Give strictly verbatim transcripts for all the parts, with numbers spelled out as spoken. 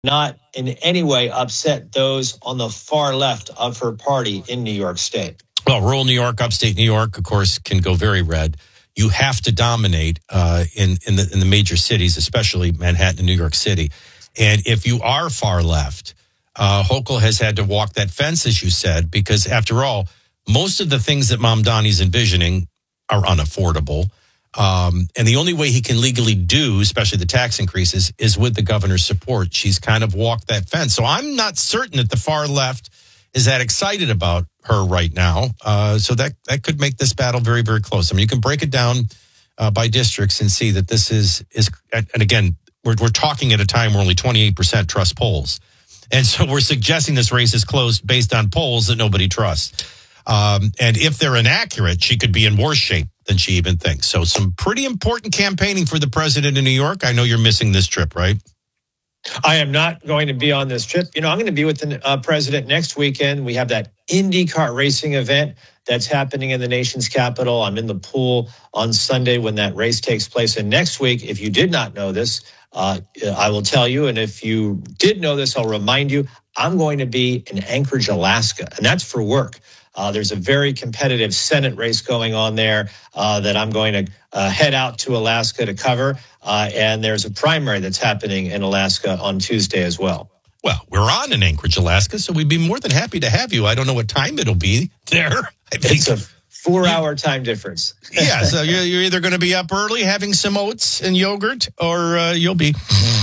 not in any way upset those on the far left of her party in New York State. Well, rural New York, upstate New York, of course, can go very red. You have to dominate uh, in in the in the major cities, especially Manhattan and New York City. And if you are far left, uh, Hochul has had to walk that fence, as you said, because after all, most of the things that Mamdani's envisioning are unaffordable. Um, and the only way he can legally do, especially the tax increases, is with the governor's support. She's kind of walked that fence. So I'm not certain that the far left is that excited about her right now. Uh, so that, that could make this battle very, very close. I mean, you can break it down uh, by districts and see that this is, is and again, we're, we're talking at a time where only twenty-eight percent trust polls. And so we're suggesting this race is closed based on polls that nobody trusts. Um, and if they're inaccurate, she could be in worse shape than she even thinks. So some pretty important campaigning for the president in New York. I know you're missing this trip, right? I am not going to be on this trip. You know, I'm going to be with the uh, president next weekend. We have that IndyCar racing event that's happening in the nation's capital. I'm in the pool on Sunday when that race takes place. And next week, if you did not know this, uh, I will tell you. And if you did know this, I'll remind you, I'm going to be in Anchorage, Alaska, and that's for work. Uh, there's a very competitive Senate race going on there uh, that I'm going to uh, head out to Alaska to cover. Uh, and there's a primary that's happening in Alaska on Tuesday as well. Well, we're on in Anchorage, Alaska, so we'd be more than happy to have you. I don't know what time it'll be there. I think it's a four-hour time difference. Yeah, so you're, you're either going to be up early having some oats and yogurt, or uh, you'll be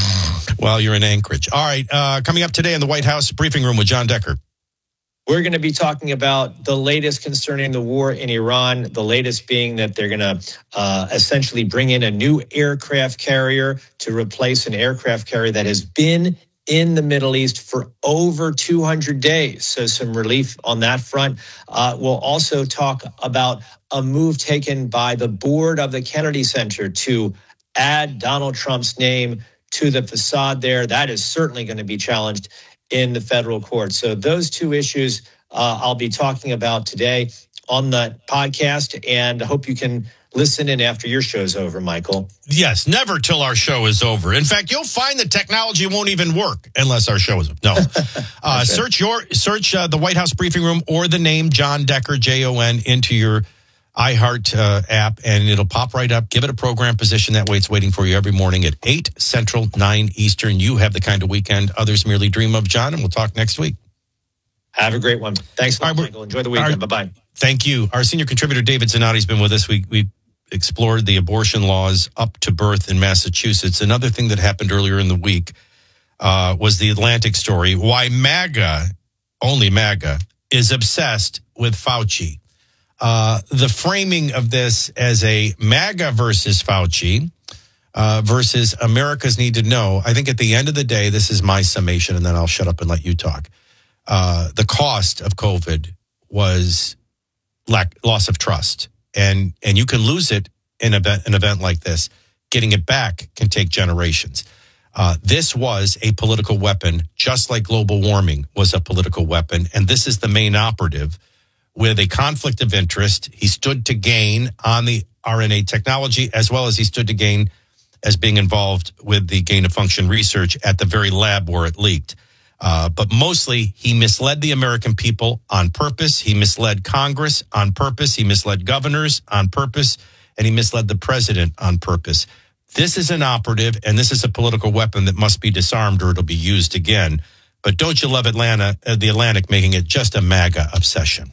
while you're in Anchorage. All right, uh, coming up today in the White House briefing room with John Decker. We're going to be talking about the latest concerning the war in Iran, the latest being that they're going to uh, essentially bring in a new aircraft carrier to replace an aircraft carrier that has been in the Middle East for over two hundred days. So some relief on that front. Uh, we'll also talk about a move taken by the board of the Kennedy Center to add Donald Trump's name to the facade there. That is certainly going to be challenged in the federal court. So those two issues uh, I'll be talking about today on the podcast, and I hope you can listen in after your show's over, Michael. Yes, never till our show is over. In fact, you'll find that technology won't even work unless our show is over. No. uh, search your search uh, the White House briefing room or the name John Decker, J O N, into your iHeart uh, app, and it'll pop right up. Give it a program position. That way it's waiting for you every morning at eight Central, nine Eastern. You have the kind of weekend others merely dream of, John, and we'll talk next week. Have a great one. Thanks a lot, right, Michael. Enjoy the weekend. Our, Bye-bye. Thank you. Our senior contributor, David Zanotti's been with us. We we explored the abortion laws up to birth in Massachusetts. Another thing that happened earlier in the week uh, was the Atlantic story, why MAGA, only MAGA, is obsessed with Fauci. Uh, the framing of this as a MAGA versus Fauci uh, versus America's need to know. I think at the end of the day, this is my summation, and then I'll shut up and let you talk. Uh, the cost of COVID was lack, loss of trust. And and you can lose it in an event, an event like this. Getting it back can take generations. Uh, this was a political weapon, just like global warming was a political weapon. And this is the main operative. With a conflict of interest, he stood to gain on the R N A technology, as well as he stood to gain as being involved with the gain-of-function research at the very lab where it leaked. Uh, but mostly, he misled the American people on purpose. He misled Congress on purpose. He misled governors on purpose. And he misled the president on purpose. This is an operative, and this is a political weapon that must be disarmed or it'll be used again. But don't you love Atlanta, uh, the Atlantic making it just a MAGA obsession?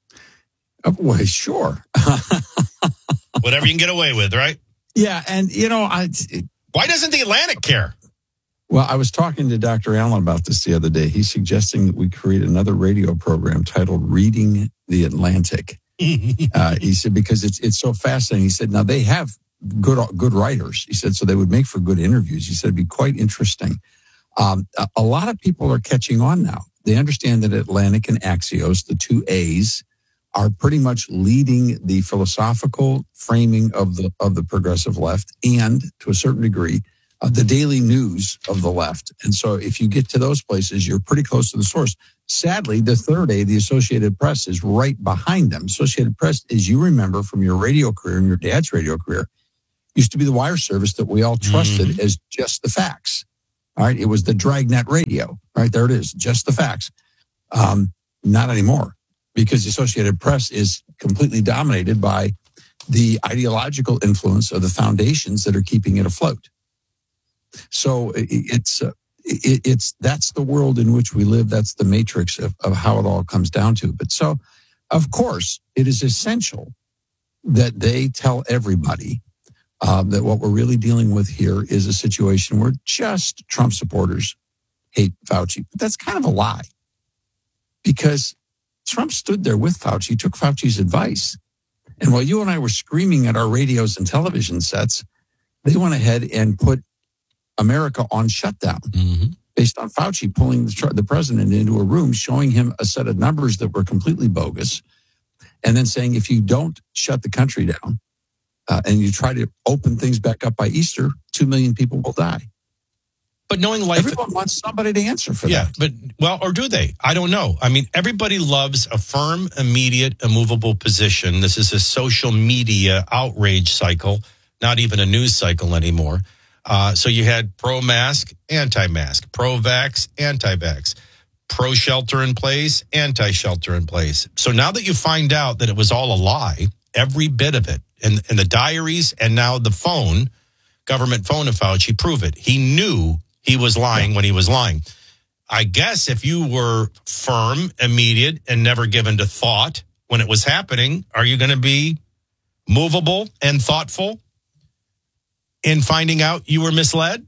Well, sure. Whatever you can get away with, right? Yeah, and, you know, I... It, Why doesn't the Atlantic care? Well, I was talking to Doctor Allen about this the other day. He's suggesting that we create another radio program titled Reading the Atlantic. uh, he said, because it's it's so fascinating. He said, now, they have good good writers. He said, so they would make for good interviews. He said, it'd be quite interesting. Um, a, a lot of people are catching on now. They understand that Atlantic and Axios, the two A's, are pretty much leading the philosophical framing of the of the progressive left and, to a certain degree, uh, the daily news of the left. And so if you get to those places, you're pretty close to the source. Sadly, the third A, the Associated Press, is right behind them. Associated Press, as you remember from your radio career and your dad's radio career, used to be the wire service that we all trusted mm-hmm. as just the facts. All right. It was the Dragnet radio. Right there it is. Just the facts. Um, not anymore, because the Associated Press is completely dominated by the ideological influence of the foundations that are keeping it afloat. So it's uh, it, it's that's the world in which we live. That's the matrix of, of how it all comes down to. But so, of course, it is essential that they tell everybody uh, that what we're really dealing with here is a situation where just Trump supporters hate Fauci. But that's kind of a lie, because Trump stood there with Fauci, took Fauci's advice. And while you and I were screaming at our radios and television sets, they went ahead and put America on shutdown mm-hmm. based on Fauci pulling the, the president into a room, showing him a set of numbers that were completely bogus, and then saying, if you don't shut the country down uh, and you try to open things back up by Easter, two million people will die. But knowing life... Everyone wants somebody to answer for yeah, that. Yeah, but, well, or do they? I don't know. I mean, everybody loves a firm, immediate, immovable position. This is a social media outrage cycle, not even a news cycle anymore. Uh, so you had pro-mask, anti-mask, pro-vax, anti-vax, pro-shelter in place, anti-shelter in place. So now that you find out that it was all a lie, every bit of it, and, and the diaries and now the phone, government phone of Fauci, prove it. He knew he was lying when he was lying. I guess if you were firm, immediate, and never given to thought when it was happening, are you going to be movable and thoughtful in finding out you were misled?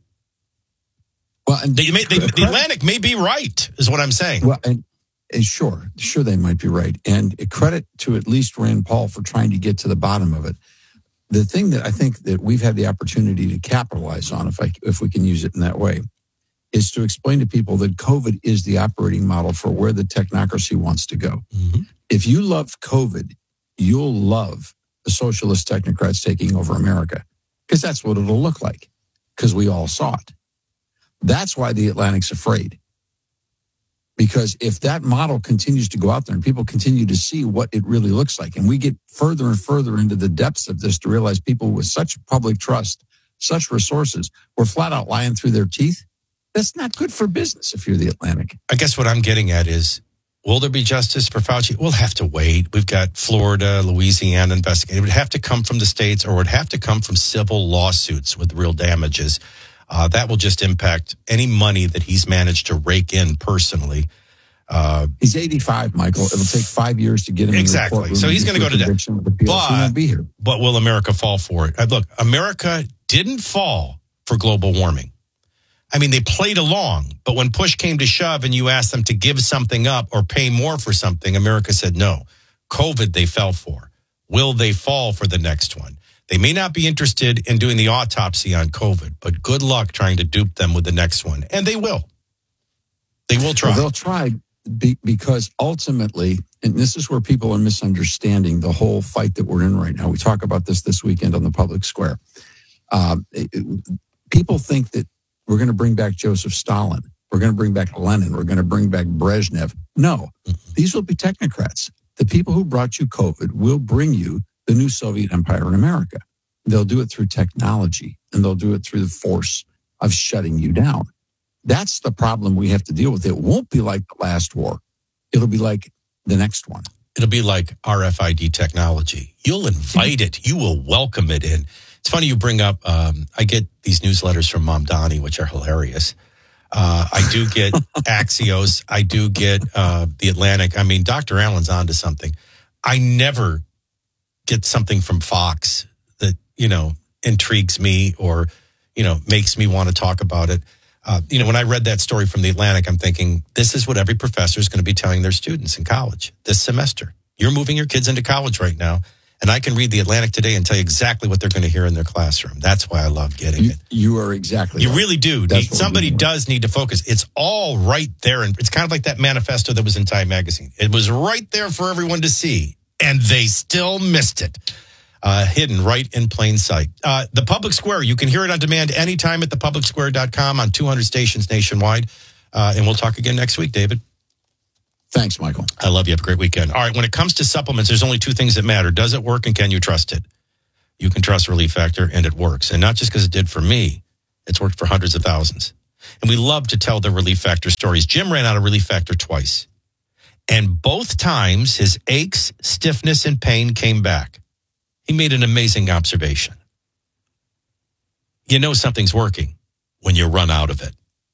Well, and they may, they, the Atlantic may be right, is what I'm saying. Well, and, and sure, sure they might be right. And credit to at least Rand Paul for trying to get to the bottom of it. The thing that I think that we've had the opportunity to capitalize on, if I if we can use it in that way, is to explain to people that COVID is the operating model for where the technocracy wants to go. Mm-hmm. If you love COVID, you'll love the socialist technocrats taking over America, because that's what it'll look like, because we all saw it. That's why the Atlantic's afraid. Because if that model continues to go out there and people continue to see what it really looks like, and we get further and further into the depths of this to realize people with such public trust, such resources, were flat out lying through their teeth, that's not good for business if you're the Atlantic. I guess what I'm getting at is, will there be justice for Fauci? We'll have to wait. We've got Florida, Louisiana investigating. It would have to come from the states, or it would have to come from civil lawsuits with real damages. Uh, that will just impact any money that he's managed to rake in personally. Uh, he's eighty-five, Michael. It'll take five years to get him exactly. In the so he's going to go to death. But, won't be here. But will America fall for it? Uh, look, America didn't fall for global warming. I mean, they played along, but when push came to shove and you asked them to give something up or pay more for something, America said no. COVID, they fell for. Will they fall for the next one? They may not be interested in doing the autopsy on COVID, but good luck trying to dupe them with the next one. And they will. They will try. Well, they'll try be, because ultimately, and this is where people are misunderstanding the whole fight that we're in right now. We talk about this this weekend on the public square. Um, it, it, people think that we're going to bring back Joseph Stalin. We're going to bring back Lenin. We're going to bring back Brezhnev. No, mm-hmm. These will be technocrats. The people who brought you COVID will bring you the new Soviet empire in America. They'll do it through technology, and they'll do it through the force of shutting you down. That's the problem we have to deal with. It won't be like the last war. It'll be like the next one. It'll be like R F I D technology. You'll invite it. You will welcome it in. It's funny you bring up, um, I get these newsletters from Mom Donnie, which are hilarious. Uh, I do get Axios. I do get uh, The Atlantic. I mean, Doctor Allen's onto something. I never get something from Fox that, you know, intrigues me or, you know, makes me want to talk about it. Uh, you know, when I read that story from The Atlantic, I'm thinking, this is what every professor is going to be telling their students in college this semester. You're moving your kids into college right now. And I can read The Atlantic today and tell you exactly what they're going to hear in their classroom. That's why I love getting you, it. You are exactly You right. really do. Need, somebody does need to focus. It's all right there. And it's kind of like that manifesto that was in Time Magazine. It was right there for everyone to see. And they still missed it. Uh, hidden right in plain sight. Uh, the Public Square, you can hear it on demand anytime at the public square dot com on two hundred stations nationwide. Uh, and we'll talk again next week, David. Thanks, Michael. I love you. Have a great weekend. All right, when it comes to supplements, there's only two things that matter. Does it work and can you trust it? You can trust Relief Factor and it works. And not just because it did for me. It's worked for hundreds of thousands. And we love to tell the Relief Factor stories. Jim ran out of Relief Factor twice. And both times, his aches, stiffness, and pain came back. He made an amazing observation. You know something's working when you run out of it.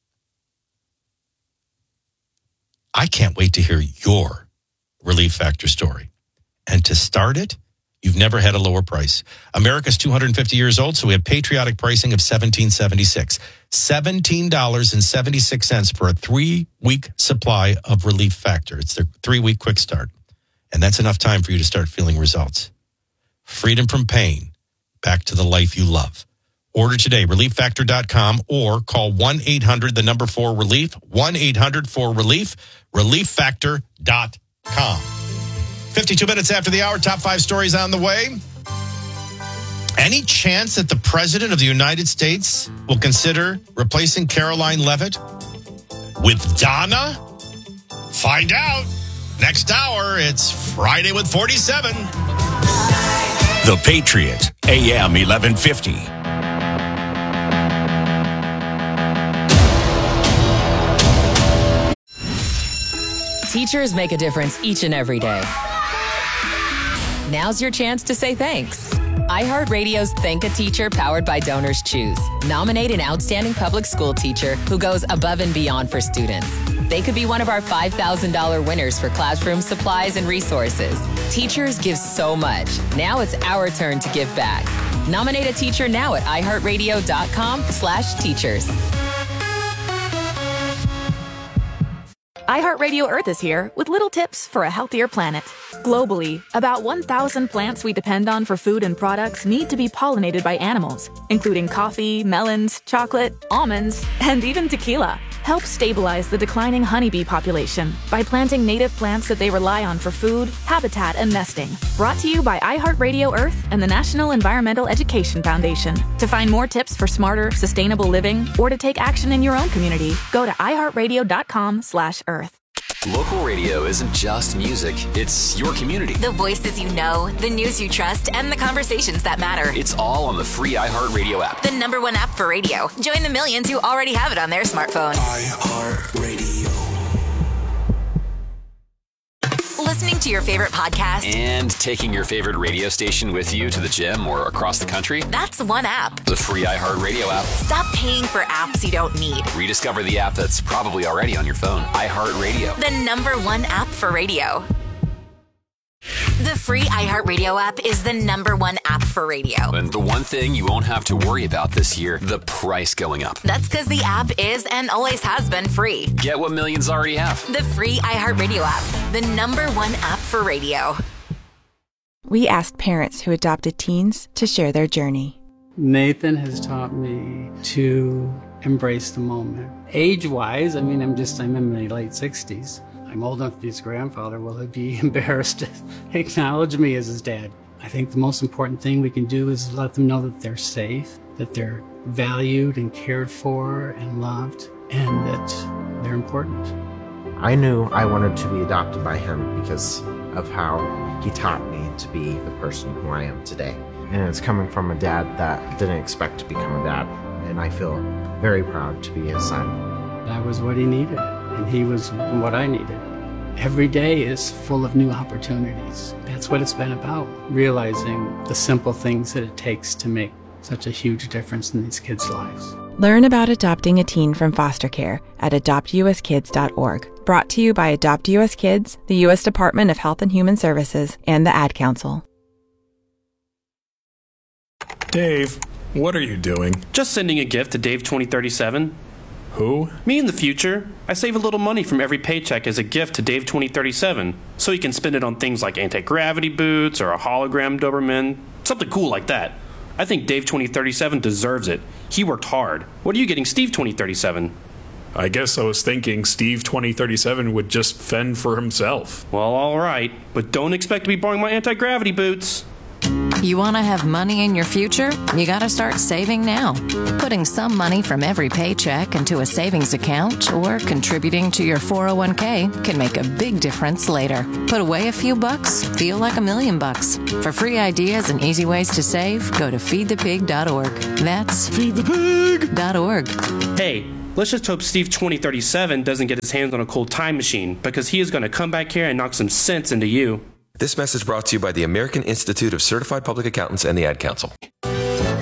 I can't wait to hear your Relief Factor story. And to start it, you've never had a lower price. America's two hundred fifty years old, so we have patriotic pricing of seventeen seventy-six. seventeen dollars and seventy-six cents for a three-week supply of Relief Factor. It's their three-week quick start. And that's enough time for you to start feeling results. Freedom from pain, back to the life you love. Order today, relief factor dot com, or call one eight hundred, the number four relief, one eight hundred four relief, relief factor dot com. fifty-two minutes after the hour, top five stories on the way. Any chance that the President of the United States will consider replacing Caroline Leavitt with Donna? Find out. Next hour, it's Friday with forty-seven. The Patriot, A M eleven fifty. Teachers make a difference each and every day. Now's your chance to say thanks. iHeartRadio's Thank a Teacher, powered by Donors Choose. Nominate an outstanding public school teacher who goes above and beyond for students. They could be one of our five thousand dollars winners for classroom supplies and resources. Teachers give so much. Now it's our turn to give back. Nominate a teacher now at iHeartRadio.com slash teachers. iHeartRadio Earth is here with little tips for a healthier planet. Globally, about one thousand plants we depend on for food and products need to be pollinated by animals, including coffee, melons, chocolate, almonds, and even tequila. Help stabilize the declining honeybee population by planting native plants that they rely on for food, habitat, and nesting. Brought to you by iHeartRadio Earth and the National Environmental Education Foundation. To find more tips for smarter, sustainable living, or to take action in your own community, go to iHeartRadio.com slash Earth. Local radio isn't just music, it's your community. The voices you know, the news you trust, and the conversations that matter. It's all on the free iHeartRadio app. The number one app for radio. Join the millions who already have it on their smartphone. iHeartRadio. Listening to your favorite podcast and taking your favorite radio station with you to the gym or across the country. That's one app. The free iHeartRadio app. Stop paying for apps you don't need. Rediscover the app that's probably already on your phone. iHeartRadio. The number one app for radio. The free iHeartRadio app is the number one app for radio. And the one thing you won't have to worry about this year, the price going up. That's because the app is and always has been free. Get what millions already have. The free iHeartRadio app, the number one app for radio. We asked parents who adopted teens to share their journey. Nathan has taught me to embrace the moment. Age-wise, I mean, I'm just, I'm in my late sixties. I'm old enough to be his grandfather. Will he be embarrassed to acknowledge me as his dad? I think the most important thing we can do is let them know that they're safe, that they're valued and cared for and loved, and that they're important. I knew I wanted to be adopted by him because of how he taught me to be the person who I am today. And it's coming from a dad that didn't expect to become a dad, and I feel very proud to be his son. That was what he needed, and he was what I needed. Every day is full of new opportunities. That's what it's been about, realizing the simple things that it takes to make such a huge difference in these kids' lives. Learn about adopting a teen from foster care at adopt u s kids dot org. Brought to you by Adopt U S Kids, the U S Department of Health and Human Services, and the Ad Council. Dave, what are you doing? Just sending a gift to Dave twenty thirty-seven. Who? Me in the future. I save a little money from every paycheck as a gift to Dave twenty thirty-seven, so he can spend it on things like anti-gravity boots or a hologram Doberman, something cool like that. I think Dave twenty thirty-seven deserves it. He worked hard. What are you getting Steve twenty thirty-seven? I guess I was thinking Steve twenty thirty-seven would just fend for himself. Well, all right, but don't expect to be borrowing my anti-gravity boots. You want to have money in your future? You got to start saving now. Putting some money from every paycheck into a savings account or contributing to your four oh one k can make a big difference later. Put away a few bucks, feel like a million bucks. For free ideas and easy ways to save, go to feed the pig dot org. That's feed the pig dot org. Hey, Let's just hope Steve twenty thirty-seven doesn't get his hands on a cold time machine, because he is going to come back here and knock some sense into you. This message brought to you by the American Institute of Certified Public Accountants and the Ad Council.